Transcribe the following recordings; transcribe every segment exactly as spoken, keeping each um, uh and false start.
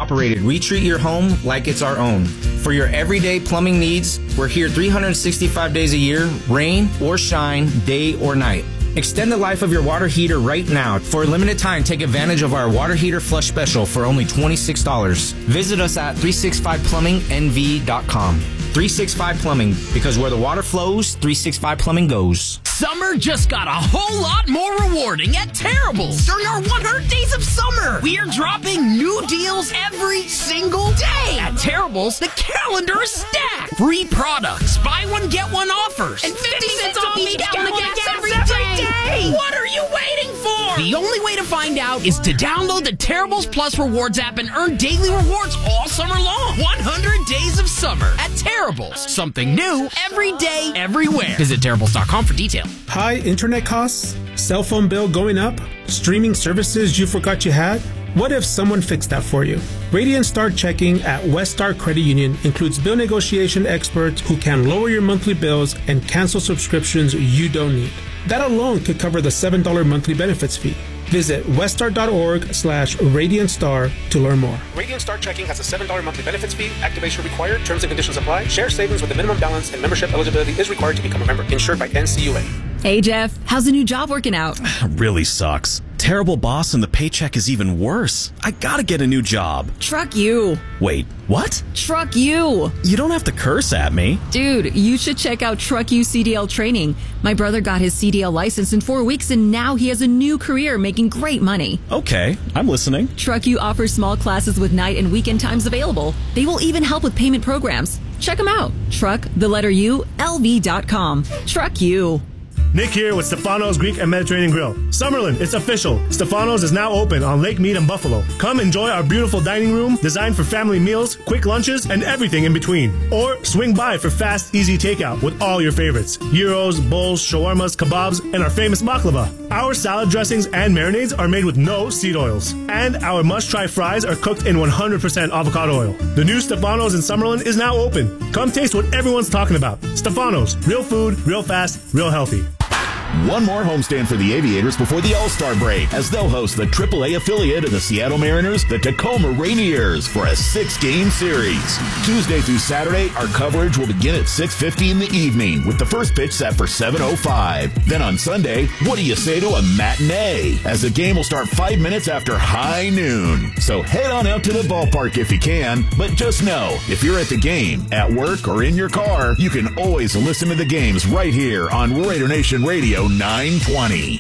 operated, we treat your home like it's our own. For your everyday plumbing needs, we're here three hundred sixty-five days a year, rain or shine, day or night. Extend the life of your water heater right now. For a limited time, take advantage of our water heater flush special for only twenty-six dollars. Visit us at three sixty-five plumbing n v dot com. three sixty-five Plumbing, because where the water flows, three sixty-five Plumbing goes. Summer just got a whole lot more rewarding at Terrible's during our one hundred days of summer. We are dropping new deals every single day. At Terrible's, the calendar is stacked. Free products, buy one, get one offers, and fifty cents off each gallon of gas every day. What are you waiting for? The only way to find out is to download the Terrible's Plus Rewards app and earn daily rewards all summer long. one hundred days of summer at Terrible's. Something new every day, everywhere. Visit Terrible's dot com for details. High internet costs? Cell phone bill going up? Streaming services you forgot you had? What if someone fixed that for you? Radiant Star Checking at West Star Credit Union includes bill negotiation experts who can lower your monthly bills and cancel subscriptions you don't need. That alone could cover the seven dollars monthly benefits fee. Visit weststar.org slash Radiant Star to learn more. Radiant Star Checking has a seven dollars monthly benefits fee. Activation required. Terms and conditions apply. Share savings with a minimum balance and membership eligibility is required to become a member. Insured by N C U A. Hey, Jeff. How's the new job working out? Really sucks. Terrible boss and the paycheck is even worse. I gotta get a new job. Truck you. Wait, what? Truck you. You don't have to curse at me. Dude, you should check out Truck You C D L training. My brother got his C D L license in four weeks and now he has a new career making great money. Okay, I'm listening. Truck You offers small classes with night and weekend times available. They will even help with payment programs. Check them out. Truck, the letter U, L V dot com. Truck You. Nick here with Stefano's Greek and Mediterranean Grill. Summerlin, it's official. Stefano's is now open on Lake Mead and Buffalo. Come enjoy our beautiful dining room designed for family meals, quick lunches, and everything in between. Or swing by for fast, easy takeout with all your favorites. Gyros, bowls, shawarmas, kebabs, and our famous baklava. Our salad dressings and marinades are made with no seed oils. And our must-try fries are cooked in one hundred percent avocado oil. The new Stefano's in Summerlin is now open. Come taste what everyone's talking about. Stefano's, real food, real fast, real healthy. One more homestand for the Aviators before the All-Star break, as they'll host the triple A affiliate of the Seattle Mariners, the Tacoma Rainiers, for a six-game series. Tuesday through Saturday, our coverage will begin at six fifty in the evening, with the first pitch set for seven oh five. Then on Sunday, what do you say to a matinee, as the game will start five minutes after high noon. So head on out to the ballpark if you can, but just know, if you're at the game, at work, or in your car, you can always listen to the games right here on Raider Nation Radio nine twenty.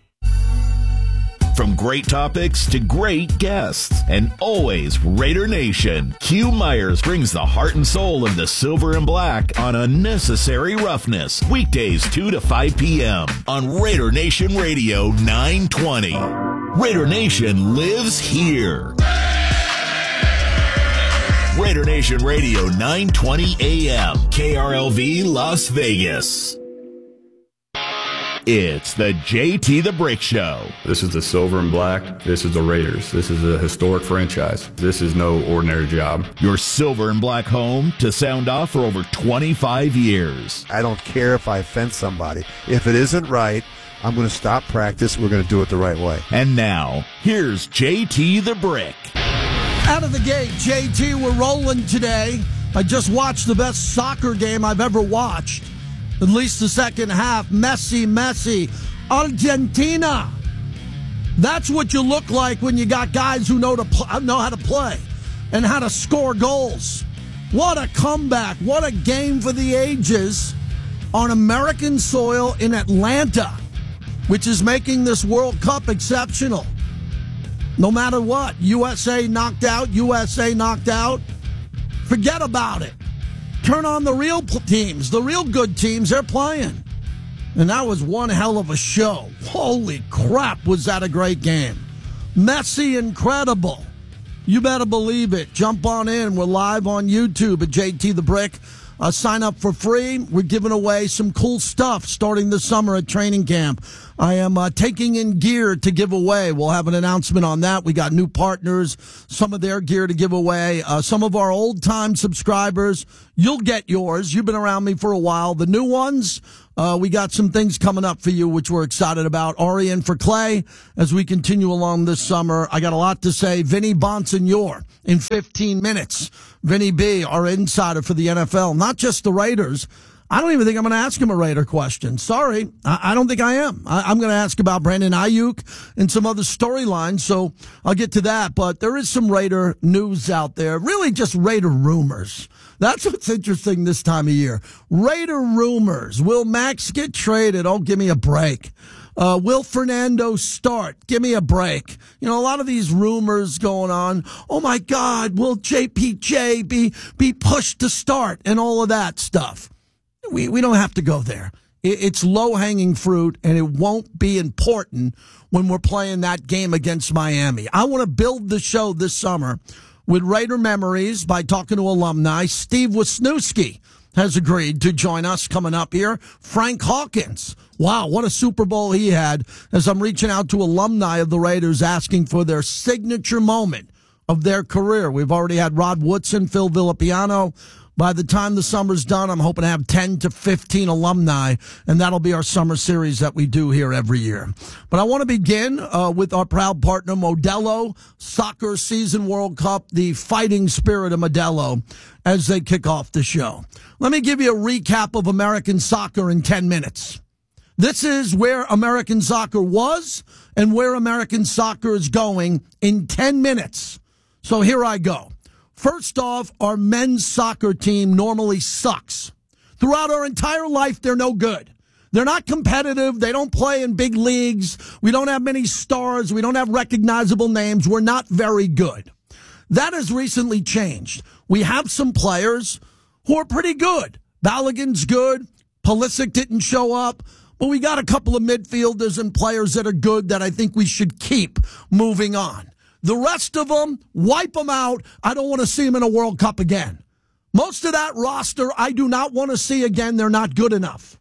From great topics to great guests, and always Raider Nation, Q Myers brings the heart and soul of the silver and black on Unnecessary Roughness, weekdays two to five p.m. on Raider Nation Radio nine twenty. Raider Nation lives here. Raider Nation Radio nine twenty A M, K R L V Las Vegas. It's the J T the Brick Show. This is the silver and black. This is the Raiders. This is a historic franchise. This is no ordinary job. Your silver and black home to sound off for over twenty-five years. I don't care if I offend somebody. If it isn't right, I'm going to stop practice. We're going to do it the right way. And now, here's J T the Brick. Out of the gate, J T, we're rolling today. I just watched the best soccer game I've ever watched. At least the second half. Messi, Messi. Argentina. That's what you look like when you got guys who know to pl- know how to play and how to score goals. What a comeback. What a game for the ages on American soil in Atlanta, which is making this World Cup exceptional. No matter what. U S A knocked out, U S A knocked out. Forget about it. Turn on the real teams, the real good teams, they're playing. And that was one hell of a show. Holy crap, was that a great game. Messi, incredible. You better believe it. Jump on in. We're live on YouTube at J T the Brick. Uh, sign up for free. We're giving away some cool stuff starting this summer at training camp. I am uh, taking in gear to give away. We'll have an announcement on that. We got new partners, some of their gear to give away. Uh, some of our old-time subscribers, you'll get yours. You've been around me for a while. The new ones, uh, we got some things coming up for you, which we're excited about. Ari in for Clay as we continue along this summer. I got a lot to say. Vinny Bonsignore in fifteen minutes. Vinny B, our insider for the N F L, not just the Raiders. I don't even think I'm going to ask him a Raider question. Sorry, I, I don't think I am. I, I'm going to ask about Brandon Ayuk and some other storylines, so I'll get to that. But there is some Raider news out there, really just Raider rumors. That's what's interesting this time of year. Raider rumors. Will Max get traded? Oh, give me a break. Uh, will Fernando start? Give me a break. You know, a lot of these rumors going on. Oh, my God, will J P J be, be pushed to start and all of that stuff? We we don't have to go there. It's low-hanging fruit, and it won't be important when we're playing that game against Miami. I want to build the show this summer with Raider memories by talking to alumni. Steve Wisniewski has agreed to join us coming up here. Frank Hawkins. Wow, what a Super Bowl he had, as I'm reaching out to alumni of the Raiders asking for their signature moment of their career. We've already had Rod Woodson, Phil Villapiano. By the time the summer's done, I'm hoping to have ten to fifteen alumni, and that'll be our summer series that we do here every year. But I want to begin uh, with our proud partner, Modelo Soccer Season World Cup, the fighting spirit of Modelo, as they kick off the show. Let me give you a recap of American soccer in ten minutes. This is where American soccer was and where American soccer is going in ten minutes. So here I go. First off, our men's soccer team normally sucks. Throughout our entire life, they're no good. They're not competitive. They don't play in big leagues. We don't have many stars. We don't have recognizable names. We're not very good. That has recently changed. We have some players who are pretty good. Balogun's good. Pulisic didn't show up. But we got a couple of midfielders and players that are good that I think we should keep moving on. The rest of them, wipe them out. I don't want to see them in a World Cup again. Most of that roster, I do not want to see again. They're not good enough.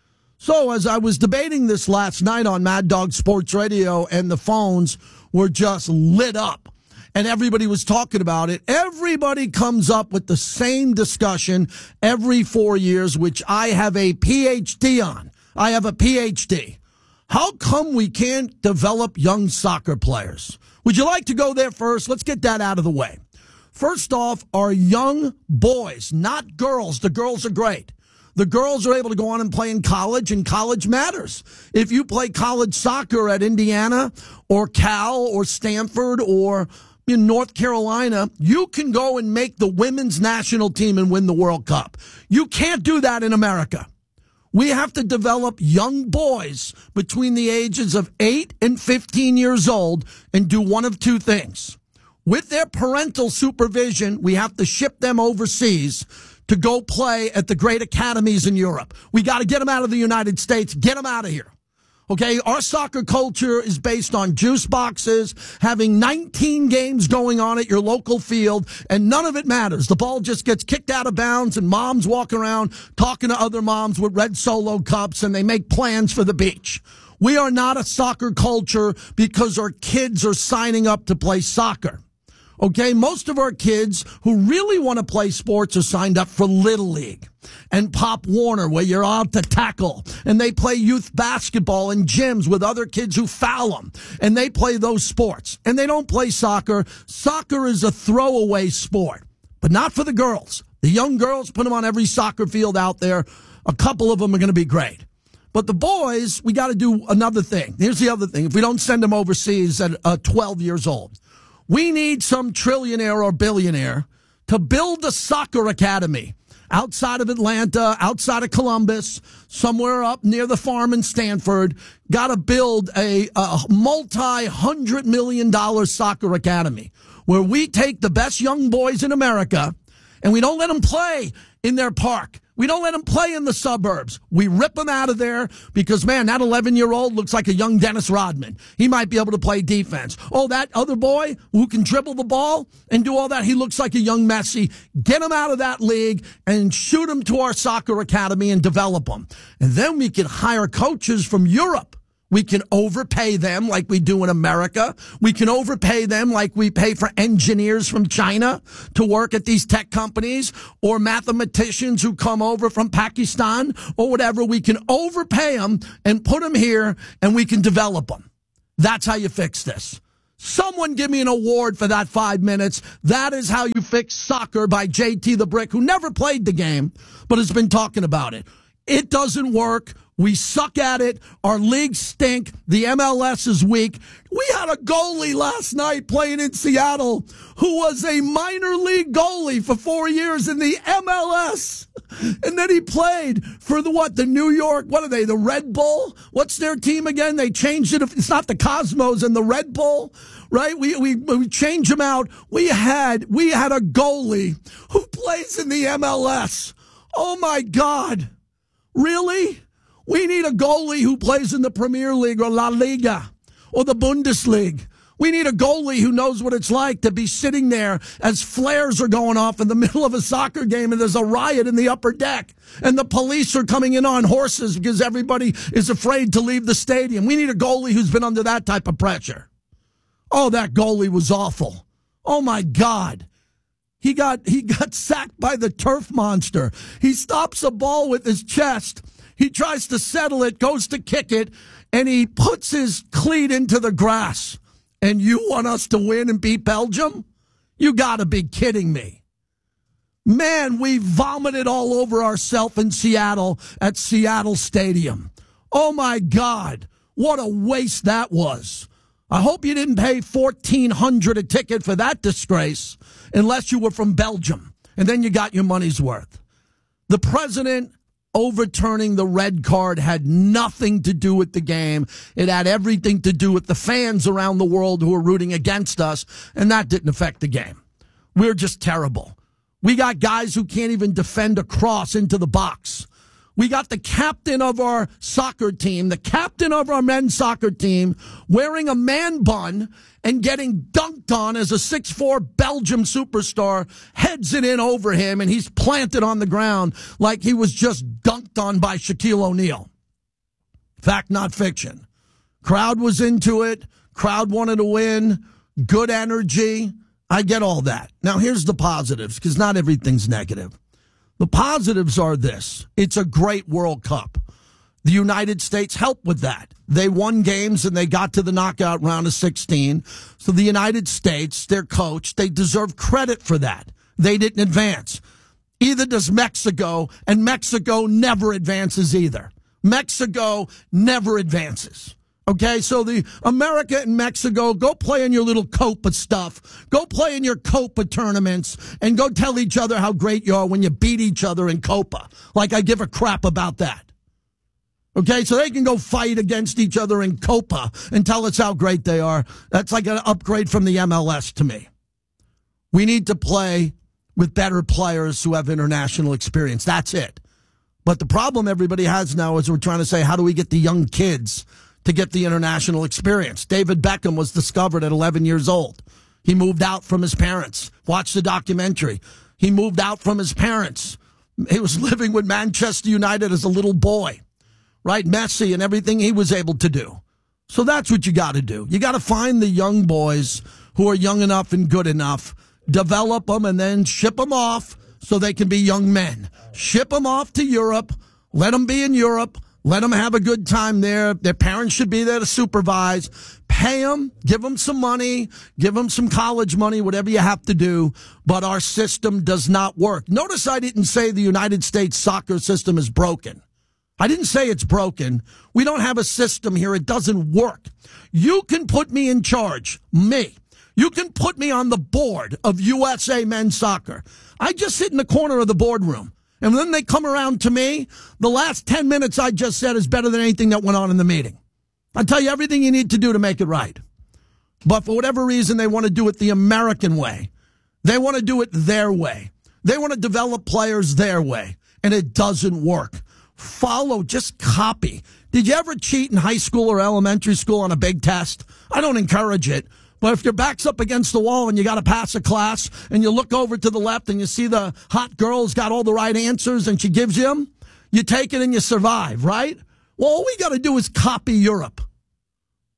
So as I was debating this last night on Mad Dog Sports Radio, and the phones were just lit up, and everybody was talking about it, everybody comes up with the same discussion every four years, which I have a P H D on. I have a P H D. How come we can't develop young soccer players? Would you like to go there first? Let's get that out of the way. First off, our young boys, not girls. The girls are great. The girls are able to go on and play in college, and college matters. If you play college soccer at Indiana or Cal or Stanford or in North Carolina, you can go and make the women's national team and win the World Cup. You can't do that in America. We have to develop young boys between the ages of eight and fifteen years old and do one of two things. With their parental supervision, we have to ship them overseas to go play at the great academies in Europe. We got to get them out of the United States, get them out of here. Okay, our soccer culture is based on juice boxes, having nineteen games going on at your local field, and none of it matters. The ball just gets kicked out of bounds, and moms walk around talking to other moms with red Solo cups, and they make plans for the beach. We are not a soccer culture because our kids are signing up to play soccer. Okay, most of our kids who really want to play sports are signed up for Little League and Pop Warner, where you're out to tackle, and they play youth basketball in gyms with other kids who foul them, and they play those sports, and they don't play soccer. Soccer is a throwaway sport, but not for the girls. The young girls, put them on every soccer field out there. A couple of them are going to be great. But the boys, we got to do another thing. Here's the other thing. If we don't send them overseas at uh, twelve years old, we need some trillionaire or billionaire to build a soccer academy outside of Atlanta, outside of Columbus, somewhere up near the farm in Stanford. Got to build a, a multi-hundred million dollar soccer academy where we take the best young boys in America and we don't let them play in their park. We don't let them play in the suburbs. We rip them out of there because, man, that eleven-year-old looks like a young Dennis Rodman. He might be able to play defense. Oh, that other boy who can dribble the ball and do all that, he looks like a young Messi. Get him out of that league and shoot him to our soccer academy and develop him. And then we can hire coaches from Europe. We can overpay them like we do in America. We can overpay them like we pay for engineers from China to work at these tech companies or mathematicians who come over from Pakistan or whatever. We can overpay them and put them here and we can develop them. That's how you fix this. Someone give me an award for that five minutes. That is how you fix soccer by J T the Brick, who never played the game, but has been talking about it. It doesn't work. We suck at it. Our leagues stink. The M L S is weak. We had a goalie last night playing in Seattle who was a minor league goalie for four years in the M L S. And then he played for the what? The New York, what are they? The Red Bull? What's their team again? They changed it. It's not the Cosmos and the Red Bull, right? We we we changed them out. We had we had a goalie who plays in the M L S. Oh my God. Really? We need a goalie who plays in the Premier League or La Liga or the Bundesliga. We need a goalie who knows what it's like to be sitting there as flares are going off in the middle of a soccer game and there's a riot in the upper deck and the police are coming in on horses because everybody is afraid to leave the stadium. We need a goalie who's been under that type of pressure. Oh, that goalie was awful. Oh, my God. He got he got sacked by the turf monster. He stops a ball with his chest. He tries to settle it, goes to kick it, and he puts his cleat into the grass. And you want us to win and beat Belgium? You got to be kidding me. Man, we vomited all over ourselves in Seattle at Seattle Stadium. Oh, my God. What a waste that was. I hope you didn't pay fourteen hundred dollars a ticket for that disgrace unless you were from Belgium. And then you got your money's worth. The president overturning the red card had nothing to do with the game. It had everything to do with the fans around the world who are rooting against us, and that didn't affect the game. We're just terrible. We got guys who can't even defend a cross into the box. We got the captain of our soccer team, the captain of our men's soccer team, wearing a man bun and getting dunked on as a six foot four Belgium superstar heads it in over him, and he's planted on the ground like he was just dunked on by Shaquille O'Neal. Fact, not fiction. Crowd was into it. Crowd wanted to win. Good energy. I get all that. Now, here's the positives, because not everything's negative. The positives are this. It's a great World Cup. The United States helped with that. They won games and they got to the knockout round of sixteen. So the United States, their coach, they deserve credit for that. They didn't advance. Either does Mexico, and Mexico never advances either. Mexico never advances. Okay, so the America and Mexico, go play in your little Copa stuff. Go play in your Copa tournaments and go tell each other how great you are when you beat each other in Copa. Like I give a crap about that. Okay, so they can go fight against each other in Copa and tell us how great they are. That's like an upgrade from the M L S to me. We need to play with better players who have international experience. That's it. But the problem everybody has now is we're trying to say, how do we get the young kids to get the international experience? David Beckham was discovered at eleven years old. He moved out from his parents. Watch the documentary. He moved out from his parents. He was living with Manchester United as a little boy, right? Messi and everything he was able to do. So that's what you got to do. You got to find the young boys who are young enough and good enough, develop them, and then ship them off so they can be young men. Ship them off to Europe. Let them be in Europe. Let them have a good time there. Their parents should be there to supervise. Pay them. Give them some money. Give them some college money, whatever you have to do. But our system does not work. Notice I didn't say the United States soccer system is broken. I didn't say it's broken. We don't have a system here. It doesn't work. You can put me in charge, me. You can put me on the board of U S A men's soccer. I just sit in the corner of the boardroom. And then they come around to me. The last ten minutes I just said is better than anything that went on in the meeting. I tell you everything you need to do to make it right. But for whatever reason, they want to do it the American way. They want to do it their way. They want to develop players their way. And it doesn't work. Follow, just copy. Did you ever cheat in high school or elementary school on a big test? I don't encourage it. But if your back's up against the wall and you got to pass a class and you look over to the left and you see the hot girl's got all the right answers and she gives you them, you take it and you survive, right? Well, all we got to do is copy Europe.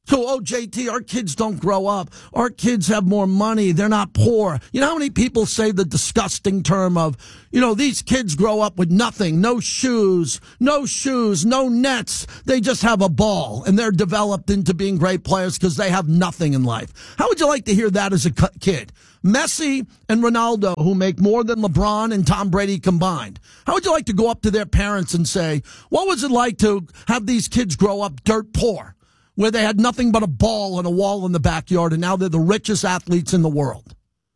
So, oh, J T, our kids don't grow up. Our kids have more money. They're not poor. You know how many people say the disgusting term of, you know, these kids grow up with nothing, no shoes, no shoes, no nets. They just have a ball, and they're developed into being great players because they have nothing in life. How would you like to hear that as a kid? Messi and Ronaldo, who make more than LeBron and Tom Brady combined. How would you like to go up to their parents and say, what was it like to have these kids grow up dirt poor, where they had nothing but a ball and a wall in the backyard, and now they're the richest athletes in the world?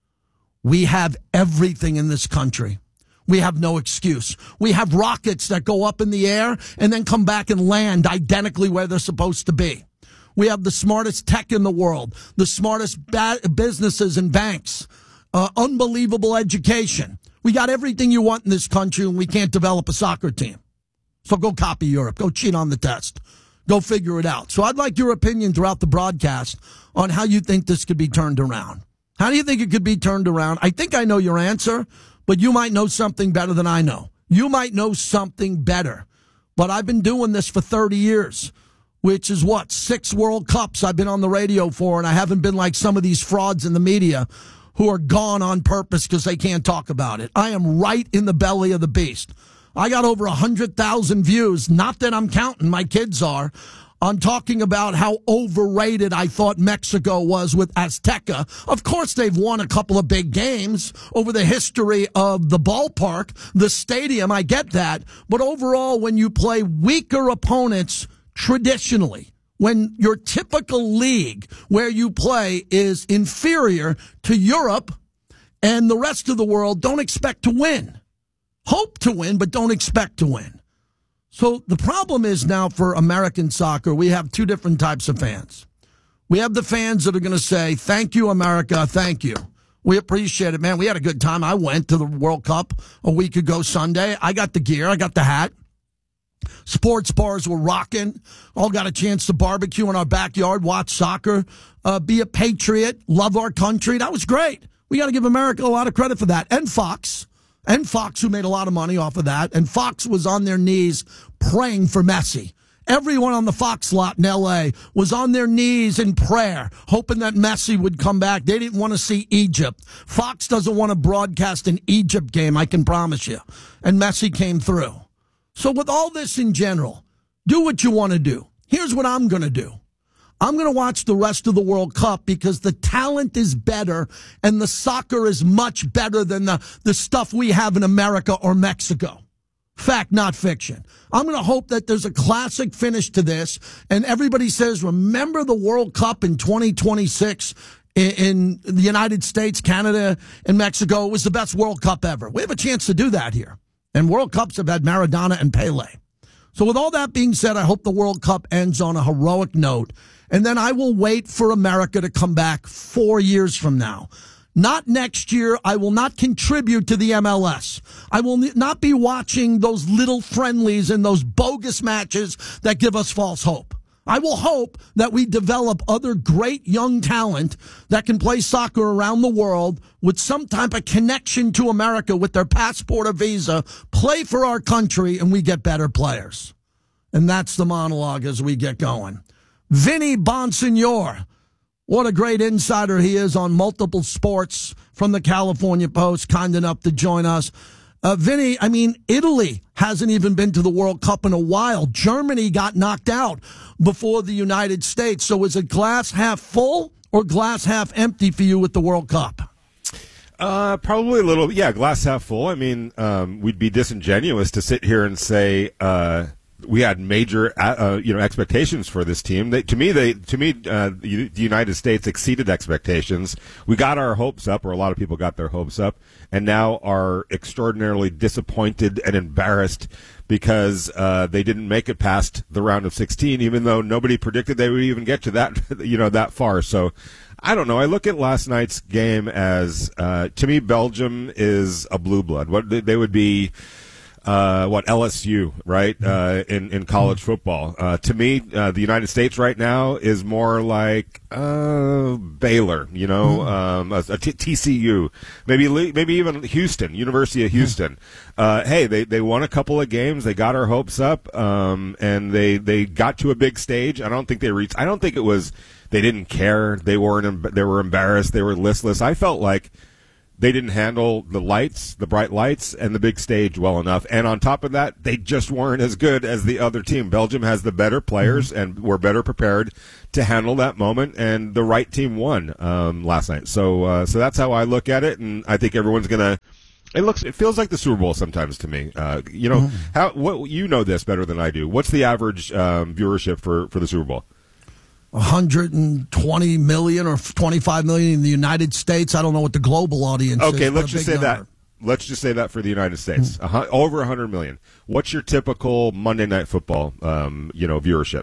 We have everything in this country. We have no excuse. We have rockets that go up in the air and then come back and land identically where they're supposed to be. We have the smartest tech in the world, the smartest ba- businesses and banks, uh, unbelievable education. We got everything you want in this country, and we can't develop a soccer team. So go copy Europe. Go cheat on the test. Go figure it out. So I'd like your opinion throughout the broadcast on how you think this could be turned around. How do you think it could be turned around? I think I know your answer, but you might know something better than I know. You might know something better. But I've been doing this for thirty years, which is what, six World Cups I've been on the radio for, and I haven't been like some of these frauds in the media who are gone on purpose because they can't talk about it. I am right in the belly of the beast. I got over one hundred thousand views, not that I'm counting, my kids are, on talking about how overrated I thought Mexico was with Azteca. Of course, they've won a couple of big games over the history of the ballpark, the stadium, I get that. But overall, when you play weaker opponents traditionally, when your typical league where you play is inferior to Europe and the rest of the world, don't expect to win. Hope to win, but don't expect to win. So the problem is now for American soccer, we have two different types of fans. We have the fans that are going to say, thank you, America, thank you. We appreciate it, man. We had a good time. I went to the World Cup a week ago Sunday. I got the gear. I got the hat. Sports bars were rocking. All got a chance to barbecue in our backyard, watch soccer, uh, be a patriot, love our country. That was great. We got to give America a lot of credit for that. And Fox. And Fox, who made a lot of money off of that. And Fox was on their knees praying for Messi. Everyone on the Fox lot in L A was on their knees in prayer, hoping that Messi would come back. They didn't want to see Egypt. Fox doesn't want to broadcast an Egypt game, I can promise you. And Messi came through. So with all this in general, do what you want to do. Here's what I'm going to do. I'm going to watch the rest of the World Cup because the talent is better and the soccer is much better than the, the stuff we have in America or Mexico. Fact, not fiction. I'm going to hope that there's a classic finish to this and everybody says, remember the World Cup in twenty twenty-six in, in the United States, Canada, and Mexico. It was the best World Cup ever. We have a chance to do that here. And World Cups have had Maradona and Pele. So with all that being said, I hope the World Cup ends on a heroic note. And then I will wait for America to come back four years from now. Not next year. I will not contribute to the M L S. I will not be watching those little friendlies and those bogus matches that give us false hope. I will hope that we develop other great young talent that can play soccer around the world with some type of connection to America with their passport or visa, play for our country, and we get better players. And that's the monologue as we get going. Vinny Bonsignore, what a great insider he is on multiple sports from the California Post, kind enough to join us. Uh, Vinny, I mean, Italy hasn't even been to the World Cup in a while. Germany got knocked out before the United States. So is it glass half full or glass half empty for you with the World Cup? Uh, probably a little, yeah, glass half full. I mean, um, we'd be disingenuous to sit here and say, uh, we had major, uh, you know, expectations for this team. They, to me, they, to me, uh, the United States exceeded expectations. We got our hopes up, or a lot of people got their hopes up, and now are extraordinarily disappointed and embarrassed because uh, they didn't make it past the round of sixteen, even though nobody predicted they would even get to that, you know, that far. So, I don't know. I look at last night's game as, uh, to me, Belgium is a blue blood. What they would be. uh, what L S U, right? Uh, in in college football. Uh, to me, uh, the United States right now is more like uh, Baylor, you know, um, a, a t- T C U, maybe maybe even Houston, University of Houston. Uh, hey, they they won a couple of games, they got our hopes up, um, and they they got to a big stage. I don't think they reached. I don't think it was they didn't care. They weren't. They were embarrassed. They were listless. I felt like they didn't handle the lights, the bright lights, and the big stage well enough. And on top of that, they just weren't as good as the other team. Belgium has the better players mm-hmm. and were better prepared to handle that moment, and the right team won um, last night. So, uh, so that's how I look at it, and I think everyone's gonna. It looks, it feels like the Super Bowl sometimes to me. Uh, you know, mm-hmm. how what you know this better than I do. What's the average um, viewership for for the Super Bowl? one hundred twenty million or twenty-five million in the United States. I don't know what the global audience okay, is. Okay, let's just say number. that. Let's just say that for the United States, mm-hmm. uh, over one hundred million. What's your typical Monday Night Football, um, you know, viewership?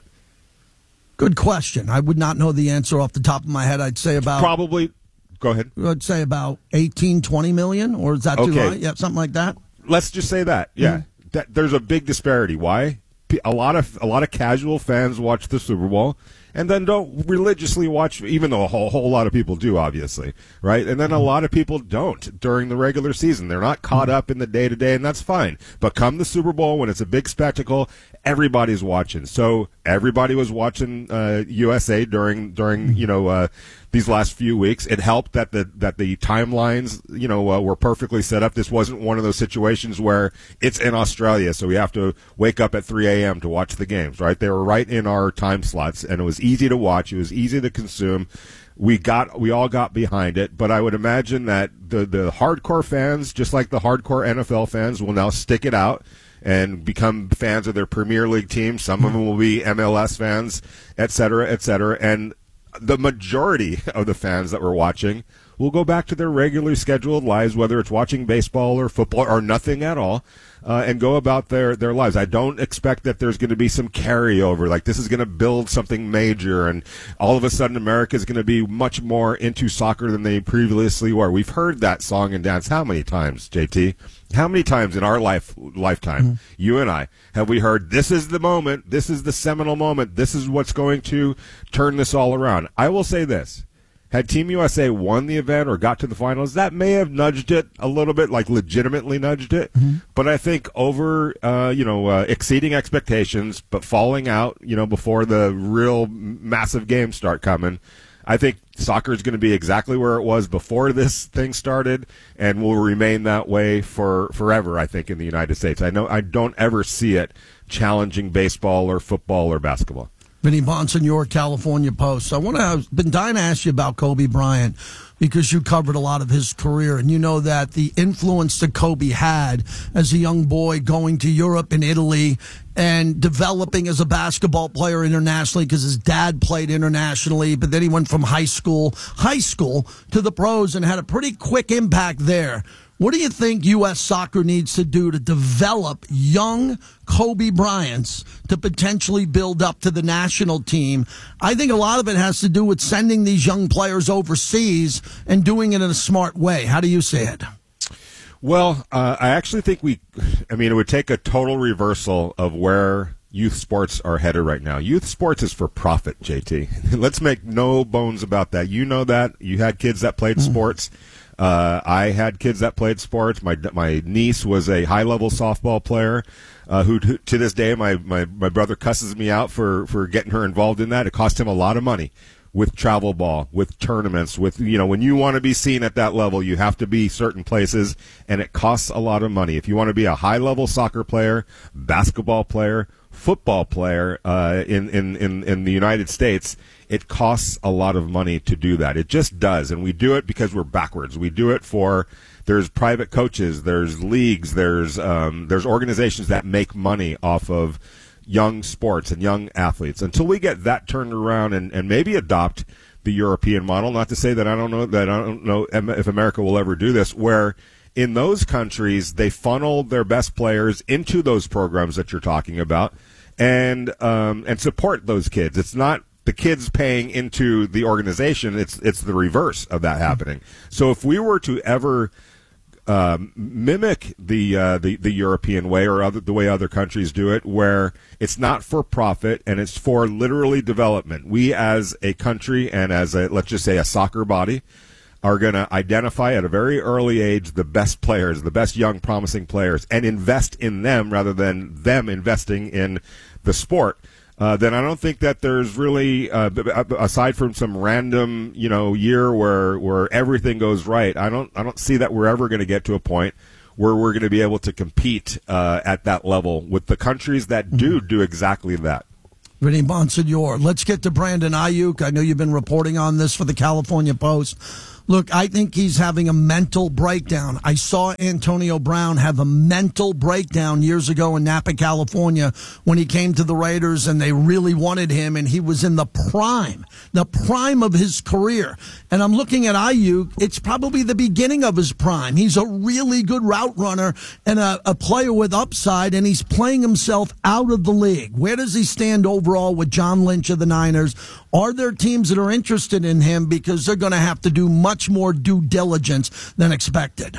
Good question. I would not know the answer off the top of my head. I'd say about probably. Go ahead. I'd say about eighteen, twenty million, or is that too okay. high? Yeah, something like that. Let's just say that. Yeah, mm-hmm. that, there's a big disparity. Why? A lot of a lot of casual fans watch the Super Bowl, and then don't religiously watch, even though a whole, whole lot of people do, obviously, right? And then a lot of people don't during the regular season. They're not caught up in the day-to-day, and that's fine. But come the Super Bowl, when it's a big spectacle, everybody's watching. So everybody was watching uh, U S A during, during you know, uh, these last few weeks. It helped that the that the timelines, you know, uh, were perfectly set up. This wasn't one of those situations where it's in Australia, so we have to wake up at three a.m. to watch the games, right? They were right in our time slots, and it was easy to watch. It was easy to consume. We got, we all got behind it, but I would imagine that the, the hardcore fans, just like the hardcore N F L fans, will now stick it out and become fans of their Premier League team. Some of them will be M L S fans, et cetera, et cetera. And the majority of the fans that were watching will go back to their regularly scheduled lives, whether it's watching baseball or football or nothing at all, uh, and go about their, their lives. I don't expect that there's going to be some carryover, like this is going to build something major, and all of a sudden America is going to be much more into soccer than they previously were. We've heard that song and dance how many times, J T? How many times in our life lifetime, mm-hmm. you and I, have we heard, this is the moment, this is the seminal moment, this is what's going to turn this all around? I will say this. Had Team U S A won the event or got to the finals, that may have nudged it a little bit, like legitimately nudged it. Mm-hmm. But I think over, uh, you know, uh, exceeding expectations, but falling out, you know, before the real massive games start coming, I think soccer is going to be exactly where it was before this thing started, and will remain that way for forever, I think, in the United States. I know I don't ever see it challenging baseball or football or basketball. Vinny Bonsignore, California Post. I want to. I've been dying to ask you about Kobe Bryant because you covered a lot of his career, and you know that the influence that Kobe had as a young boy going to Europe and Italy and developing as a basketball player internationally because his dad played internationally, but then he went from high school, high school to the pros and had a pretty quick impact there. What do you think U S soccer needs to do to develop young Kobe Bryants to potentially build up to the national team? I think a lot of it has to do with sending these young players overseas and doing it in a smart way. How do you see it? Well, uh, I actually think we, I mean, it would take a total reversal of where youth sports are headed right now. Youth sports is for profit, J T. Let's make no bones about that. You know that. You had kids that played mm-hmm. sports. Uh, I had kids that played sports. My my niece was a high-level softball player uh, who, who, to this day, my, my, my brother cusses me out for, for getting her involved in that. It cost him a lot of money with travel ball, with tournaments, with, you know, when you want to be seen at that level, you have to be certain places, and it costs a lot of money. If you want to be a high-level soccer player, basketball player, football player uh, in, in, in, in the United States, it costs a lot of money to do that. It just does, and we do it because we're backwards. We do it for, there's private coaches, there's leagues, there's um, there's organizations that make money off of young sports and young athletes. Until we get that turned around and, and maybe adopt the European model, not to say that I don't know that I don't know if America will ever do this, where in those countries they funnel their best players into those programs that you're talking about, and um, and support those kids. It's not the kids paying into the organization, it's it's the reverse of that happening. So if we were to ever um, mimic the, uh, the the European way or other, the way other countries do it, where it's not for profit and it's for literally development. We as a country and as a, let's just say, a soccer body are going to identify at a very early age the best players, the best young promising players, and invest in them rather than them investing in the sport. Uh, then I don't think that there's really, uh, aside from some random, you know, year where where everything goes right, I don't I don't see that we're ever going to get to a point where we're going to be able to compete uh, at that level with the countries that do do exactly that. Vinny Bonsignore. Let's get to Brandon Ayuk. I know you've been reporting on this for the California Post. Look, I think he's having a mental breakdown. I saw Antonio Brown have a mental breakdown years ago in Napa, California, when he came to the Raiders and they really wanted him, and he was in the prime, the prime of his career. And I'm looking at Ayuk. It's probably the beginning of his prime. He's a really good route runner and a, a player with upside, and he's playing himself out of the league. Where does he stand overall with John Lynch of the Niners? Are there teams that are interested in him because they're going to have to do much more due diligence than expected?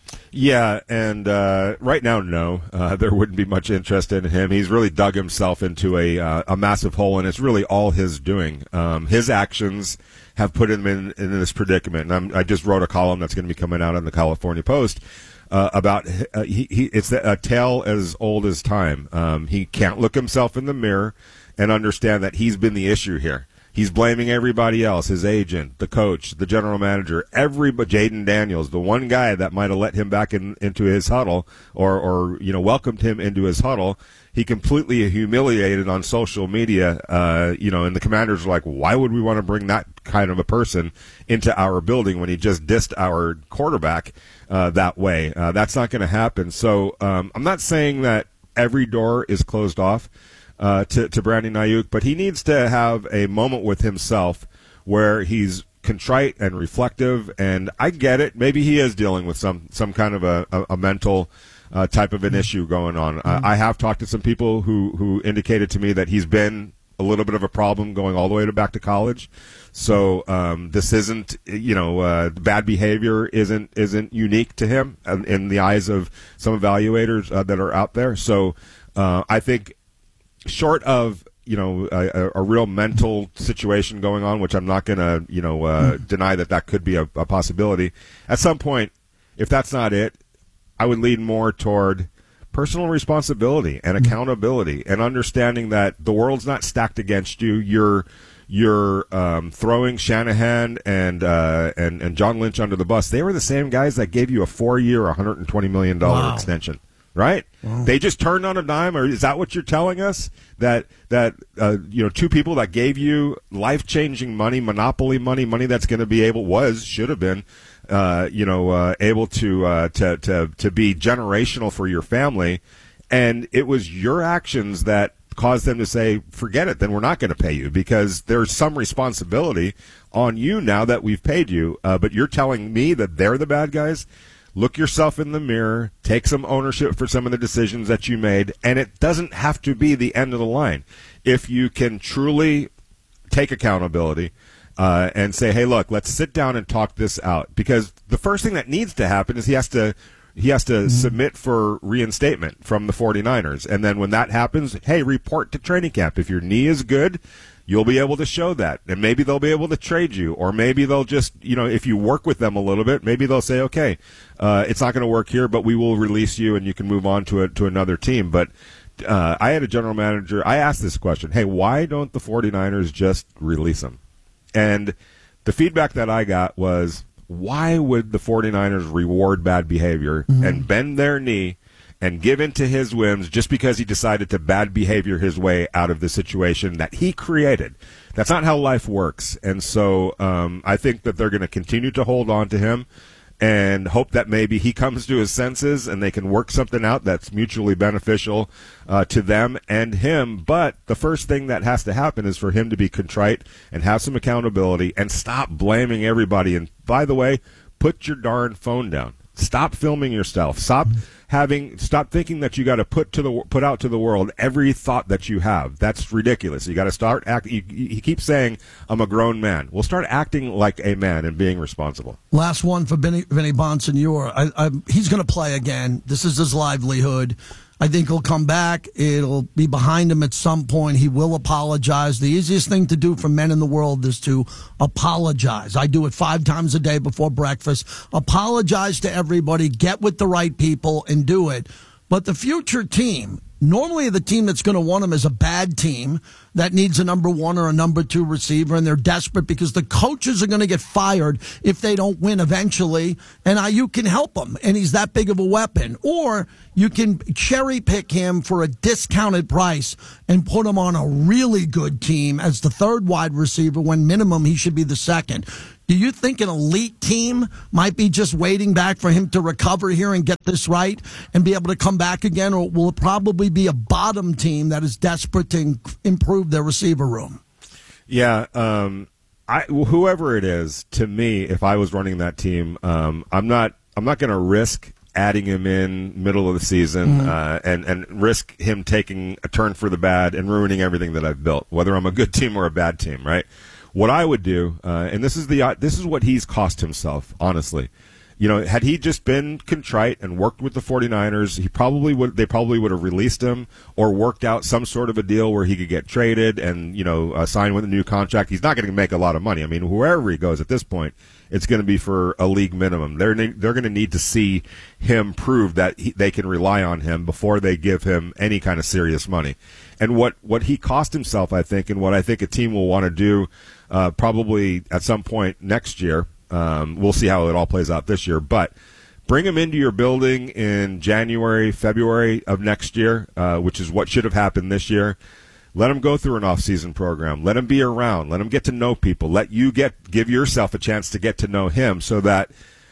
Yeah, and uh, right now, no. Uh, there wouldn't be much interest in him. He's really dug himself into a uh, a massive hole, and it's really all his doing. Um, his actions have put him in, in this predicament. And I'm, I just wrote a column that's going to be coming out on the California Post uh, about uh, he, he. It's a tale as old as time. Um, he can't look himself in the mirror and understand that he's been the issue here. He's blaming everybody else, his agent, the coach, the general manager, everybody, Jaden Daniels, the one guy that might have let him back in, into his huddle or, or, you know, welcomed him into his huddle. He completely humiliated on social media, uh, you know, and the commanders are like, why would we want to bring that kind of a person into our building when he just dissed our quarterback uh, that way? Uh, that's not going to happen. So um, I'm not saying that every door is closed off Uh, to, to Brandon Ayuk, but he needs to have a moment with himself where he's contrite and reflective. And I get it. Maybe he is dealing with some, some kind of a, a, a mental uh, type of an issue going on. Mm-hmm. Uh, I have talked to some people who, who indicated to me that he's been a little bit of a problem going all the way to back to college. So um, this isn't, you know, uh, bad behavior isn't isn't unique to him in the eyes of some evaluators uh, that are out there. So uh, I think, short of, you know, a, a real mental situation going on, which I'm not going to, you know, uh, mm. deny that that could be a, a possibility. At some point, if that's not it, I would lean more toward personal responsibility and accountability and understanding that the world's not stacked against you. You're you're um, throwing Shanahan and uh, and and John Lynch under the bus. They were the same guys that gave you a four-year, one hundred twenty million dollars wow. extension. Right? Wow. They just turned on a dime, or is that what you're telling us? That that uh, you know, two people that gave you life-changing money, monopoly money, money that's going to be able, was, should have been, uh, you know, uh, able to, uh, to to to be generational for your family, and it was your actions that caused them to say, forget it, then we're not going to pay you, because there's some responsibility on you now that we've paid you. Uh, but you're telling me that they're the bad guys? Look yourself in the mirror, take some ownership for some of the decisions that you made, and it doesn't have to be the end of the line. If you can truly take accountability uh, and say, hey, look, let's sit down and talk this out, because the first thing that needs to happen is he has to he has to mm-hmm. submit for reinstatement from the 49ers, and then when that happens, hey, report to training camp. If your knee is good, you'll be able to show that, and maybe they'll be able to trade you, or maybe they'll just, you know, if you work with them a little bit, maybe they'll say, okay, uh, it's not going to work here, but we will release you and you can move on to a, to another team. But uh, I had a general manager, I asked this question, hey, why don't the 49ers just release him? And the feedback that I got was, why would the 49ers reward bad behavior mm-hmm. and bend their knee and give in to his whims just because he decided to bad behavior his way out of the situation that he created? That's not how life works. And so um, I think that they're going to continue to hold on to him and hope that maybe he comes to his senses and they can work something out that's mutually beneficial uh, to them and him. But the first thing that has to happen is for him to be contrite and have some accountability and stop blaming everybody. And by the way, put your darn phone down. Stop filming yourself. Stop having. Stop thinking that you got to put to the put out to the world every thought that you have. That's ridiculous. You got to start act. You, you keep saying, "I'm a grown man." Well, start acting like a man and being responsible. Last one for Vinny, Vinny Bonsignore. I, I, he's going to play again. This is his livelihood. I think he'll come back. It'll be behind him at some point. He will apologize. The easiest thing to do for men in the world is to apologize. I do it five times a day before breakfast. Apologize to everybody. Get with the right people and do it. But the future team, normally the team that's going to want him is a bad team that needs a number one or a number two receiver, and they're desperate because the coaches are going to get fired if they don't win eventually, and Ayuk can help them, and he's that big of a weapon. Or you can cherry pick him for a discounted price and put him on a really good team as the third wide receiver when minimum he should be the second. Do you think an elite team might be just waiting back for him to recover here and get this right and be able to come back again, or will it probably be a bottom team that is desperate to improve their receiver room? Yeah, um, I, whoever it is, to me, if I was running that team, um, I'm not. I'm not going to risk adding him in middle of the season mm-hmm. uh, and and risk him taking a turn for the bad and ruining everything that I've built, whether I'm a good team or a bad team, right? What I would do, uh, and this is the uh, this is what he's cost himself, honestly. You know, had he just been contrite and worked with the 49ers, he probably would. They probably would have released him or worked out some sort of a deal where he could get traded and you know uh, sign with a new contract. He's not going to make a lot of money. I mean, wherever he goes at this point, it's going to be for a league minimum. They're they're going to need to see him prove that he, they can rely on him before they give him any kind of serious money. And what what he cost himself, I think, and what I think a team will want to do. Uh, probably at some point next year. Um, we'll see how it all plays out this year. But bring him into your building in January, February of next year, uh, which is what should have happened this year. Let him go through an off-season program. Let him be around. Let him get to know people. Let you get give yourself a chance to get to know him so that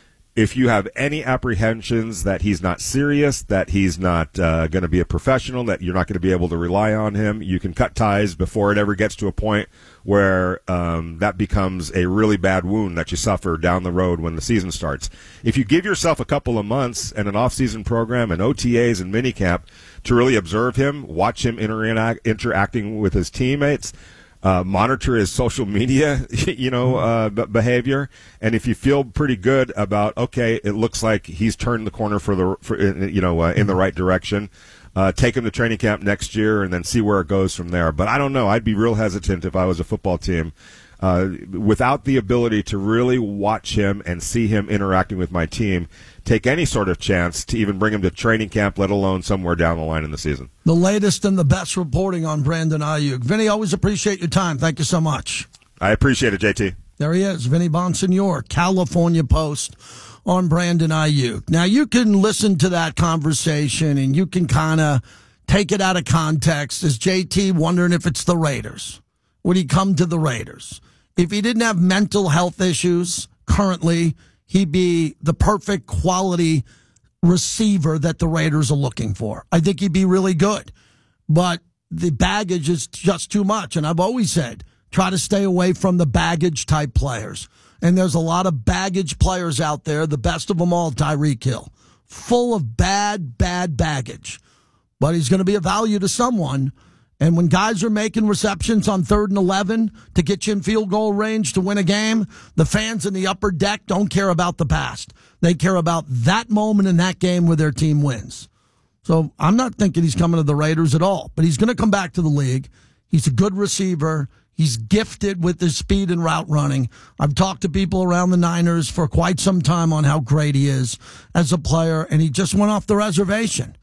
if you have any apprehensions that he's not serious, that he's not uh, going to be a professional, that you're not going to be able to rely on him, you can cut ties before it ever gets to a point where um, that becomes a really bad wound that you suffer down the road when the season starts. If you give yourself a couple of months and an off-season program and O T As and minicamp to really observe him, watch him interact, interacting with his teammates, Uh, monitor his social media, you know, uh, b- behavior, and if you feel pretty good about, okay, it looks like he's turned the corner for the, for, you know, uh, in the right direction, uh, take him to training camp next year and then see where it goes from there. But I don't know. I'd be real hesitant if I was a football team, uh, without the ability to really watch him and see him interacting with my team, take any sort of chance to even bring him to training camp, let alone somewhere down the line in the season. The latest and the best reporting on Brandon Ayuk. Vinny, always appreciate your time. Thank you so much. I appreciate it, J T. There he is, Vinny Bonsignore, California Post on Brandon Ayuk. Now, you can listen to that conversation and you can kind of take it out of context. Is J T wondering if it's the Raiders? Would he come to the Raiders? If he didn't have mental health issues currently, he'd be the perfect quality receiver that the Raiders are looking for. I think he'd be really good. But the baggage is just too much. And I've always said, try to stay away from the baggage-type players. And there's a lot of baggage players out there, the best of them all, Tyreek Hill, full of bad, bad baggage. But he's going to be a value to someone. And when guys are making receptions on third and eleven to get you in field goal range to win a game, the fans in the upper deck don't care about the past. They care about that moment in that game where their team wins. So I'm not thinking he's coming to the Raiders at all, but he's going to come back to the league. He's a good receiver. He's gifted with his speed and route running. I've talked to people around the Niners for quite some time on how great he is as a player, and he just went off the reservation.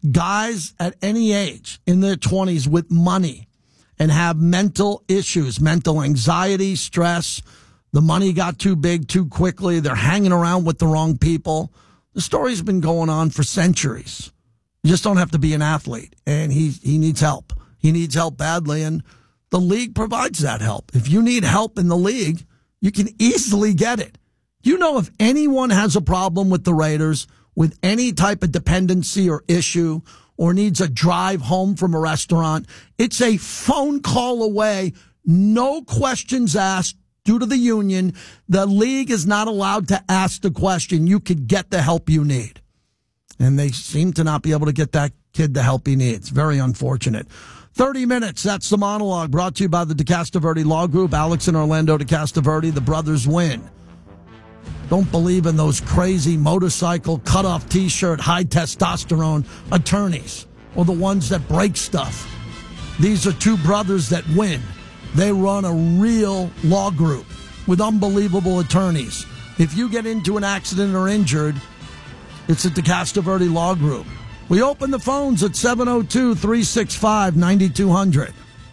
Guys at any age in their twenties with money and have mental issues, mental anxiety, stress. The money got too big too quickly. They're hanging around with the wrong people. The story's been going on for centuries. You just don't have to be an athlete. And he, he needs help. He needs help badly, and the league provides that help. If you need help in the league, you can easily get it. You know, if anyone has a problem with the Raiders, with any type of dependency or issue, or needs a drive home from a restaurant, it's a phone call away, no questions asked, due to the union, the league is not allowed to ask the question. You could get the help you need. And they seem to not be able to get that kid the help he needs. Very unfortunate. thirty minutes, that's the monologue, brought to you by the DeCastroverde Law Group. Alex and Orlando DeCastroverde, the brothers win. Don't believe in those crazy motorcycle, cut-off T-shirt, high testosterone attorneys, or the ones that break stuff. These are two brothers that win. They run a real law group with unbelievable attorneys. If you get into an accident or injured, it's at the DeCastroverde Law Group. We open the phones at seven oh two, three six five, nine two hundred.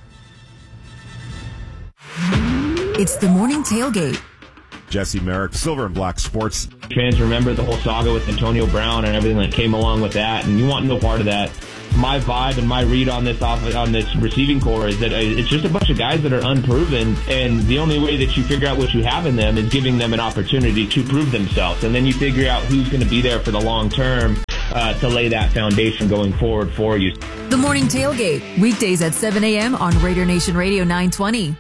It's the morning tailgate. Jesse Merrick, Silver and Black Sports. Fans remember the whole saga with Antonio Brown and everything that came along with that, and you want no part of that. My vibe and my read on this off on this receiving core is that it's just a bunch of guys that are unproven, and the only way that you figure out what you have in them is giving them an opportunity to prove themselves, and then you figure out who's going to be there for the long term uh, to lay that foundation going forward for you. The morning tailgate, weekdays at seven a.m. on Raider Nation Radio nine twenty.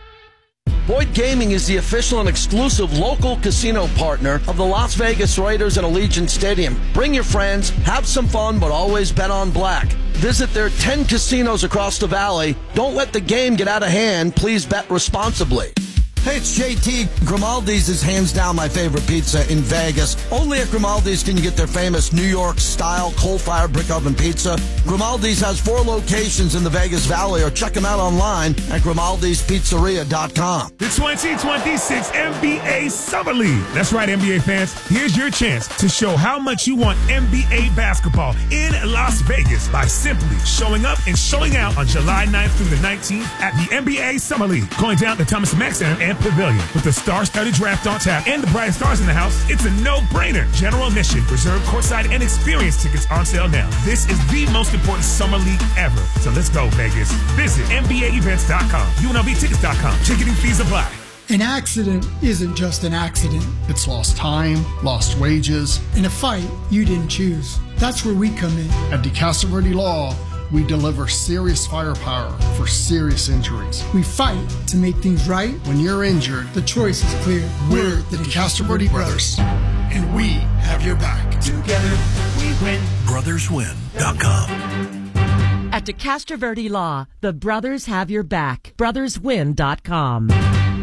Boyd Gaming is the official and exclusive local casino partner of the Las Vegas Raiders and Allegiant Stadium. Bring your friends, have some fun, but always bet on black. Visit their ten casinos across the valley. Don't let the game get out of hand. Please bet responsibly. Hey, it's J T. Grimaldi's is hands down my favorite pizza in Vegas. Only at Grimaldi's can you get their famous New York-style coal-fired brick oven pizza. Grimaldi's has four locations in the Vegas Valley, or check them out online at grimaldis pizzeria dot com. The twenty twenty-six N B A Summer League. That's right, N B A fans. Here's your chance to show how much you want N B A basketball in Las Vegas by simply showing up and showing out on July ninth through the nineteenth at the N B A Summer League. Going down to Thomas Mack Center and Pavilion. With the star-studded draft on tap and the brightest stars in the house, it's a no-brainer. General admission, reserved courtside, and experience tickets on sale now. This is the most important summer league ever. So let's go, Vegas. Visit N B A events dot com, U N L V tickets dot com. Ticketing fees apply. An accident isn't just an accident. It's lost time, lost wages, and a fight you didn't choose. That's where we come in. At DeCastroverde Law, we deliver serious firepower for serious injuries. We fight to make things right. When you're injured, the choice is clear. We're the DeCastroverde brothers, and we have your back. Together, we win. brothers win dot com. At DeCastroverde Law, the brothers have your back. brothers win dot com.